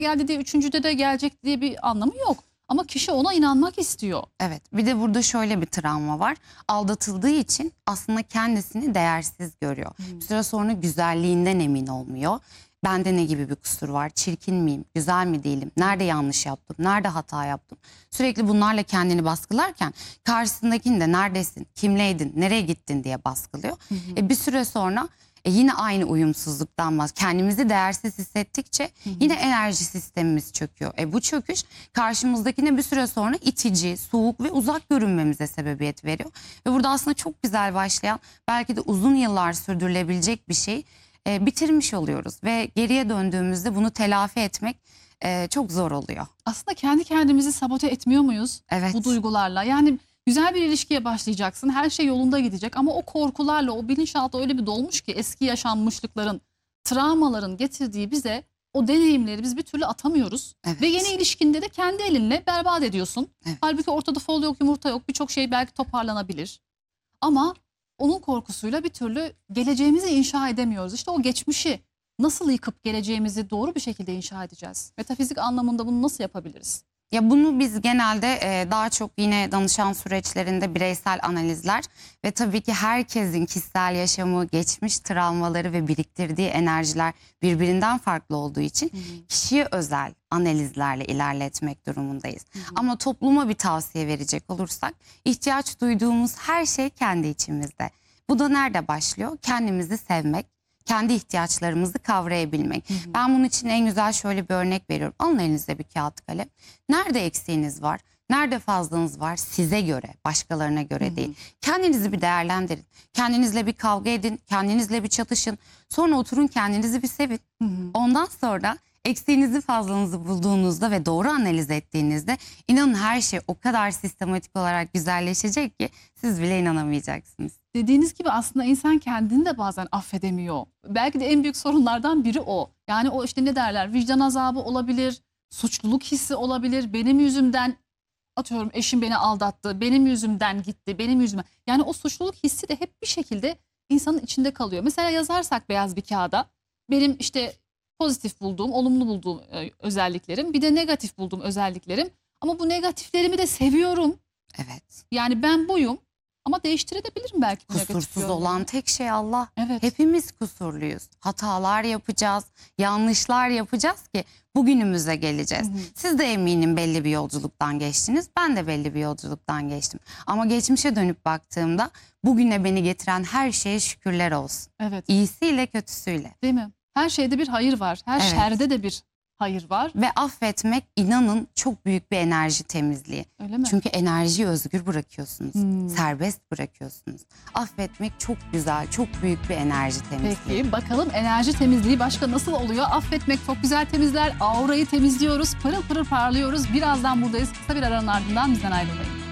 geldi diye üçüncüde de gelecek diye bir anlamı yok. Ama kişi ona inanmak istiyor. Evet, bir de burada şöyle bir travma var. Aldatıldığı için aslında kendisini değersiz görüyor. Bir süre sonra güzelliğinden emin olmuyor. Bende ne gibi bir kusur var? Çirkin miyim? Güzel mi değilim? Nerede yanlış yaptım? Nerede hata yaptım? Sürekli bunlarla kendini baskılarken karşısındakini de neredesin? Kimleydin? Nereye gittin diye baskılıyor. Bir süre sonra yine aynı uyumsuzluktan kendimizi değersiz hissettikçe yine enerji sistemimiz çöküyor. Bu çöküş karşımızdakine bir süre sonra itici, soğuk ve uzak görünmemize sebebiyet veriyor. Ve burada aslında çok güzel başlayan, belki de uzun yıllar sürdürülebilecek bir şey bitirmiş oluyoruz. Ve geriye döndüğümüzde bunu telafi etmek çok zor oluyor. Aslında kendi kendimizi sabote etmiyor muyuz? Evet. Bu duygularla. Yani güzel bir ilişkiye başlayacaksın. Her şey yolunda gidecek ama o korkularla, o bilinçaltı öyle bir dolmuş ki eski yaşanmışlıkların, travmaların getirdiği bize o deneyimleri biz bir türlü atamıyoruz. Evet. Ve yeni ilişkinde de kendi elinle berbat ediyorsun. Evet. Halbuki ortada fol yok, yumurta yok. Birçok şey belki toparlanabilir. Ama onun korkusuyla bir türlü geleceğimizi inşa edemiyoruz. İşte o geçmişi nasıl yıkıp geleceğimizi doğru bir şekilde inşa edeceğiz? Metafizik anlamında bunu nasıl yapabiliriz? Ya bunu biz genelde daha çok yine danışan süreçlerinde bireysel analizler ve tabii ki herkesin kişisel yaşamı, geçmiş travmaları ve biriktirdiği enerjiler birbirinden farklı olduğu için kişiye özel analizlerle ilerletmek durumundayız. Ama topluma bir tavsiye verecek olursak ihtiyaç duyduğumuz her şey kendi içimizde. Bu da nerede başlıyor? Kendimizi sevmek, kendi ihtiyaçlarımızı kavrayabilmek. Ben bunun için en güzel şöyle bir örnek veriyorum. Alın elinize bir kağıt kalem. Nerede eksiğiniz var? Nerede fazlanız var? Size göre, başkalarına göre değil. Kendinizi bir değerlendirin. Kendinizle bir kavga edin. Kendinizle bir çatışın. Sonra oturun kendinizi bir sevin. Ondan sonra eksiğinizi fazlanızı bulduğunuzda ve doğru analiz ettiğinizde inanın her şey o kadar sistematik olarak güzelleşecek ki siz bile inanamayacaksınız. Dediğiniz gibi aslında insan kendini de bazen affedemiyor. Belki de en büyük sorunlardan biri o. Yani o işte ne derler, vicdan azabı olabilir, suçluluk hissi olabilir. Benim yüzümden, atıyorum eşim beni aldattı, benim yüzümden gitti, benim yüzümden. Yani o suçluluk hissi de hep bir şekilde insanın içinde kalıyor. Mesela yazarsak beyaz bir kağıda benim işte pozitif bulduğum, olumlu bulduğum özelliklerim, bir de negatif bulduğum özelliklerim. Ama bu negatiflerimi de seviyorum. Evet. Yani ben buyum. Ama değiştirebilirim belki. Kusursuz olan tek şey Allah. Evet. Hepimiz kusurluyuz. Hatalar yapacağız, yanlışlar yapacağız ki bugünümüze geleceğiz. Siz de eminim belli bir yolculuktan geçtiniz. Ben de belli bir yolculuktan geçtim. Ama geçmişe dönüp baktığımda bugüne beni getiren her şeye şükürler olsun. Evet. İyisiyle kötüsüyle. Değil mi? Her şeyde bir hayır var. Her Evet. şerde de bir hayır var. Ve affetmek inanın çok büyük bir enerji temizliği. Öyle mi? Çünkü enerjiyi özgür bırakıyorsunuz. Serbest bırakıyorsunuz. Affetmek çok güzel, çok büyük bir enerji temizliği. Peki bakalım enerji temizliği başka nasıl oluyor? Affetmek çok güzel temizler. Aurayı temizliyoruz. Pırıl pırıl parlıyoruz. Birazdan buradayız. Kısa bir aranın ardından bizden ayrılmayın.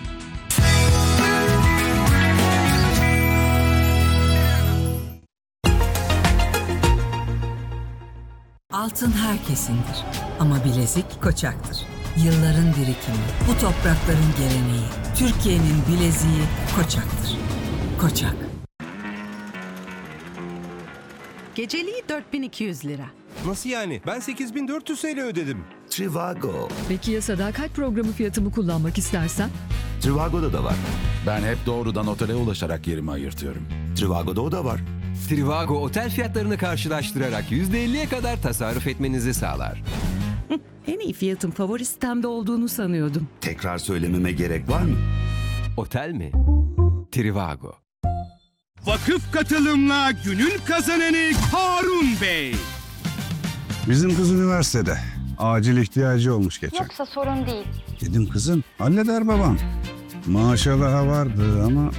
Altın herkesindir ama bilezik Koçak'tır. Yılların birikimi, bu toprakların geleneği, Türkiye'nin bileziği Koçak'tır. Koçak. Geceliği 4200 lira. Nasıl yani? Ben 8400 TL ödedim. Trivago. Peki ya sadakat programı fiyatımı kullanmak istersen? Trivago'da da var. Ben hep doğrudan otele ulaşarak yerimi ayırtıyorum. Trivago'da o da var. Trivago otel fiyatlarını karşılaştırarak %50'ye kadar tasarruf etmenizi sağlar. En iyi fiyatın favori sitemde olduğunu sanıyordum. Tekrar söylememe gerek var mı? Otel mi? Trivago. Vakıf katılımla günün kazananı Harun Bey. Bizim kız üniversitede. Acil ihtiyacı olmuş geçen. Yoksa sorun değil. Dedim kızım halleder babam. Maşallah vardı ama...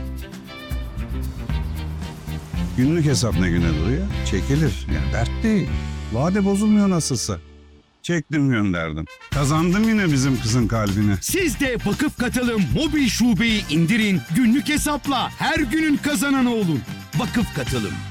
Günlük hesap ne güne duruyor? Çekilir. Yani dert değil. Vade bozulmuyor nasılsa. Çektim gönderdim. Kazandım yine bizim kızın kalbini. Siz de Vakıf Katılım mobil şubeyi indirin. Günlük hesapla her günün kazananı olun. Vakıf Katılım.